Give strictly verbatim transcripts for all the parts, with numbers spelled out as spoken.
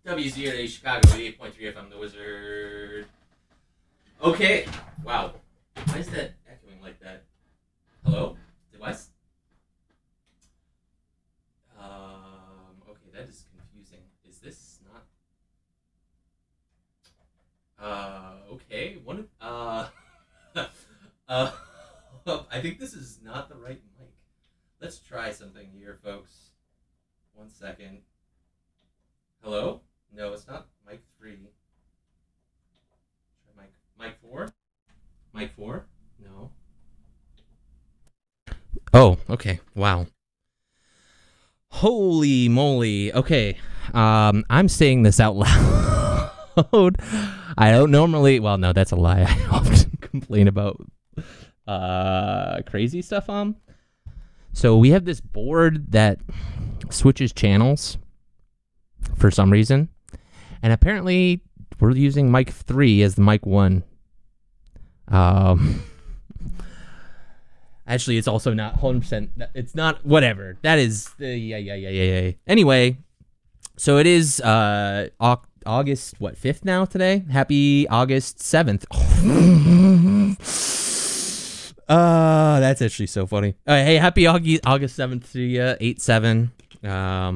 W Z R A Chicago, eighty-eight point three F M, The Wizard. Okay. Wow. Why is that echoing like that? Hello? Device? Um, okay, that is confusing. Is this not... Uh, okay. One, uh... uh, I think this is not the right mic. Let's try something here, folks. One second. Hello? No, it's not mic three. Try mic mic four. Mic four? No. Oh, okay. Wow. Holy moly. Okay. Um, I'm saying this out loud. I don't normally. Well, no, that's a lie. I often complain about uh crazy stuff on. So we have this board that switches channels for some reason, and apparently we're using mic three as the mic one. Um, actually, it's also not one hundred percent. It's not whatever. That is uh, yeah yeah yeah yeah yeah. Anyway, so it is uh August what fifth now today. Happy August seventh. Uh, that's actually so funny. Uh, hey, happy August August seventh to you, eight seven. Um,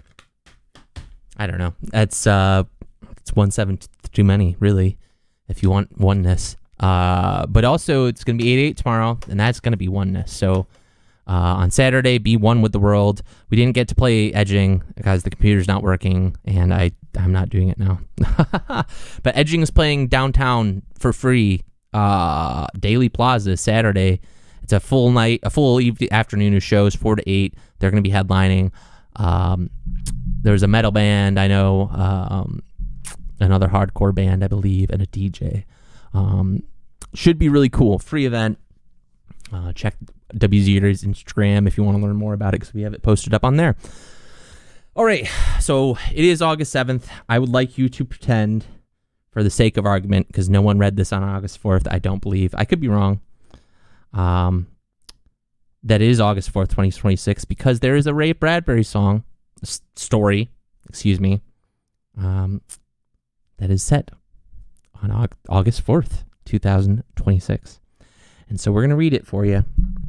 I don't know. That's uh, it's one seven too many, really. If you want oneness, uh, but also it's gonna be eight eight tomorrow, and that's gonna be oneness. So, uh, on Saturday, be one with the world. We didn't get to play edging because the computer's not working, and I I'm not doing it now. But edging is playing downtown for free. Uh, Daily Plaza Saturday. It's a full night, a full evening, afternoon of shows, four to eight. They're going to be headlining. Um, there's a metal band, I know, um, another hardcore band, I believe, and a D J. Um, should be really cool. Free event. Uh, check W Z R's Instagram if you want to learn more about it, because we have it posted up on there. All right, so it is August seventh. I would like you to pretend, for the sake of argument, because no one read this on August fourth, I don't believe. I could be wrong. Um, that is August fourth, twenty twenty-six, because there is a Ray Bradbury song, s- story, excuse me, um, that is set on Aug- August fourth, twenty twenty-six. And so we're going to read it for you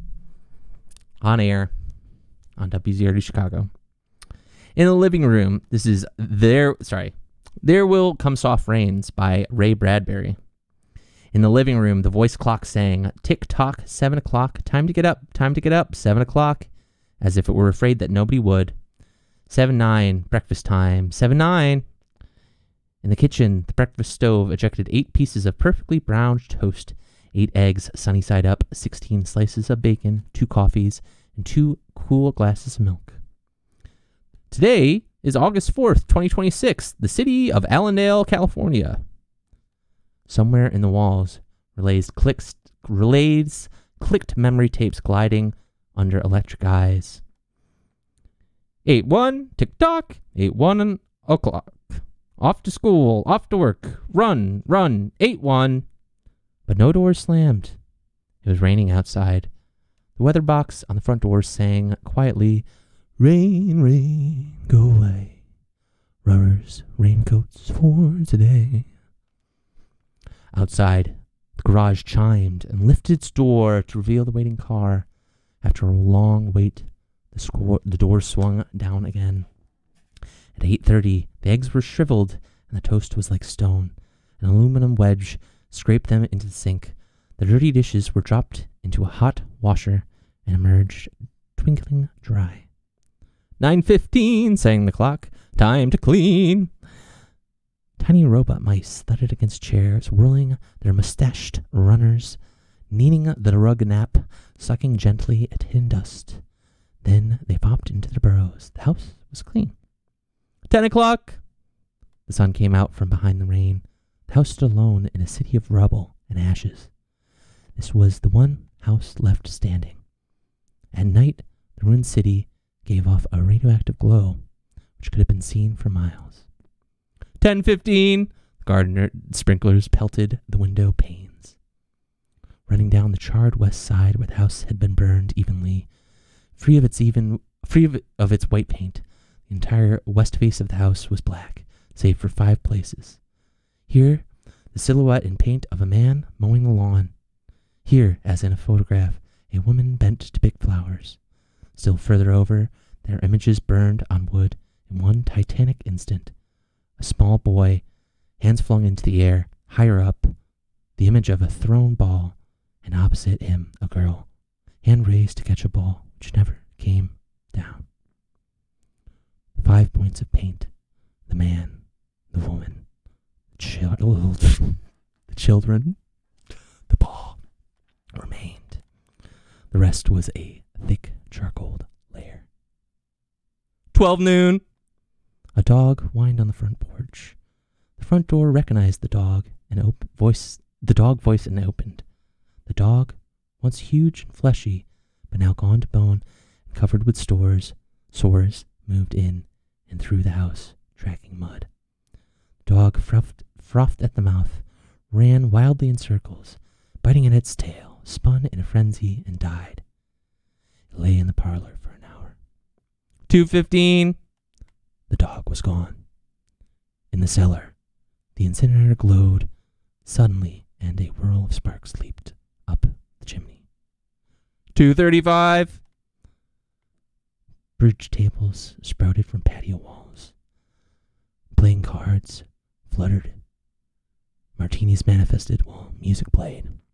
on air on W Z R D Chicago. In the living room, this is their, sorry, There Will Come Soft Rains by Ray Bradbury. In the living room, the voice clock sang, tick-tock, seven o'clock, time to get up, time to get up, seven o'clock, as if it were afraid that nobody would. seven nine, breakfast time, seven nine. In the kitchen, the breakfast stove ejected eight pieces of perfectly browned toast, eight eggs sunny side up, sixteen slices of bacon, two coffees, and two cool glasses of milk. Today is August fourth, twenty twenty-six, the city of Allendale, California. Somewhere in the walls, relays, clicks, relays clicked memory tapes gliding under electric eyes. eight one, tick-tock, eight one o'clock. Off to school, off to work, run, run, eight one. But no doors slammed. It was raining outside. The weather box on the front door sang quietly, rain, rain, go away. Runners, raincoats for today. Outside, the garage chimed and lifted its door to reveal the waiting car. After a long wait, the, sco- the door swung down again. At eight thirty, the eggs were shriveled and the toast was like stone. An aluminum wedge scraped them into the sink. The dirty dishes were dropped into a hot washer and emerged twinkling dry. nine fifteen, sang the clock. Time to clean. Tiny robot mice thudded against chairs, whirling their mustached runners, kneading the rug nap, sucking gently at hidden dust. Then they popped into their burrows. The house was clean. Ten o'clock. The sun came out from behind the rain. The house stood alone in a city of rubble and ashes. This was the one house left standing. At night, the ruined city gave off a radioactive glow, which could have been seen for miles. Ten fifteen. The gardener sprinklers pelted the window panes. Running down the charred west side where the house had been burned evenly, free of its even, free of, of its white paint, the entire west face of the house was black, save for five places. Here, the silhouette in paint of a man mowing the lawn. Here, as in a photograph, a woman bent to pick flowers. Still further over, their images burned on wood in one titanic instant. A small boy, hands flung into the air, higher up, the image of a thrown ball, and opposite him, a girl, hand raised to catch a ball, which never came down. Five points of paint, the man, the woman, the child, the children, the ball remained. The rest was a thick charcoal layer. Twelve noon. A dog whined on the front porch. The front door recognized the dog and op- voice. The dog voice and opened. The dog, once huge and fleshy, but now gone to bone and covered with stores, sores, moved in and through the house, tracking mud. The dog frothed, frothed at the mouth, ran wildly in circles, biting at its tail, spun in a frenzy, and died. It lay in the parlor for an hour. two fifteen. The dog was gone. In the cellar, the incinerator glowed suddenly, and a whirl of sparks leaped up the chimney. two thirty-five. Bridge tables sprouted from patio walls. Playing cards fluttered. Martinis manifested while music played.